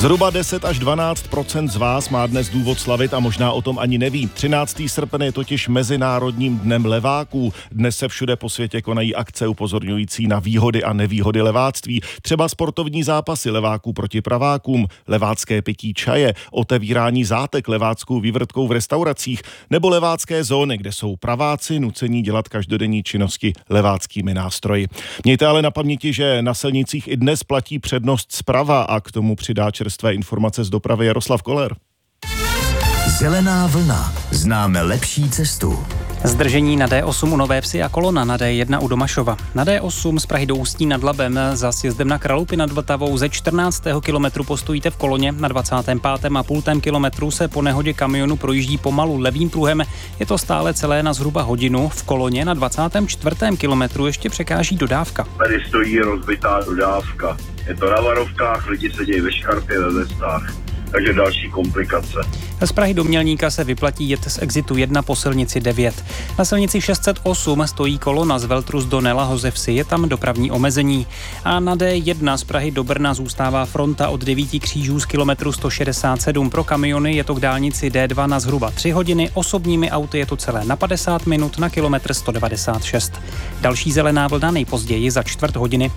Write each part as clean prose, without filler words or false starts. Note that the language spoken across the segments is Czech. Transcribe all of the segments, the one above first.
Zhruba 10 až 12% z vás má dnes důvod slavit a možná o tom ani neví. 13. srpen je totiž Mezinárodním dnem leváků. Dnes se všude po světě konají akce upozorňující na výhody a nevýhody leváctví. Třeba sportovní zápasy leváků proti pravákům, levácké pití čaje, otevírání zátek leváckou vývrtkou v restauracích nebo levácké zóny, kde jsou praváci nucení dělat každodenní činnosti leváckými nástroji. Mějte ale na paměti, že na silnicích i dnes platí přednost zprava a k tomu přidá čerstvé informace z dopravy Jaroslav Koller. Zelená vlna. Známe lepší cestu. Zdržení na D8 u Nové Vsi a kolona na D1 u Domašova. Na D8 z Prahy do Ústí nad Labem za sjezdem na Kralupy nad Vltavou ze 14. kilometru postojíte v koloně, na 25,5 kilometru se po nehodě kamionu projíždí pomalu levým pruhem. Je to stále celé na zhruba hodinu. V koloně na 24. kilometru ještě překáží dodávka. Tady stojí rozbitá dodávka. Je to na varovkách, lidi sedějí ve škarpě, ve vestách. Takže další komplikace. Z Prahy do Mělníka se vyplatí jet z exitu 1 po silnici 9. Na silnici 608 stojí kolona z Veltrus do Nela Hozevsy, je tam dopravní omezení. A na D1 z Prahy do Brna zůstává fronta od 9 křížů z kilometru 167. Pro kamiony je to k dálnici D2 na zhruba 3 hodiny, osobními auty je to celé na 50 minut na kilometr 196. Další zelená vlna nejpozději za čtvrt hodiny.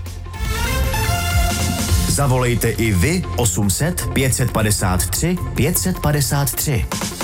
Zavolejte i vy 800 553 553.